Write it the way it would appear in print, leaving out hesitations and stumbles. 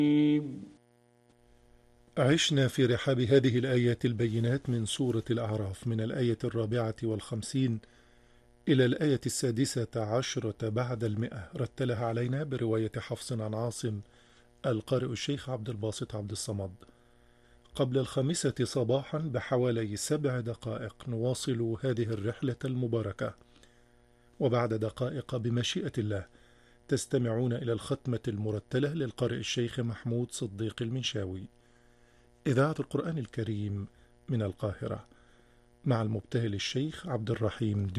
عشنا في رحاب هذه الآيات البينات من سورة الأعراف من الآية 54 إلى الآية 16 بعد 100. رتلها علينا برواية حفص عن عاصم القارئ الشيخ عبد الباسط عبد الصمد. قبل 5 صباحا بحوالي 7 دقائق نواصل هذه الرحلة المباركة، وبعد دقائق بمشيئة الله تستمعون إلى الختمة المرتلة للقارئ الشيخ محمود صديق المنشاوي. إذاعة القرآن الكريم من القاهرة، مع المبتهل الشيخ عبد الرحيم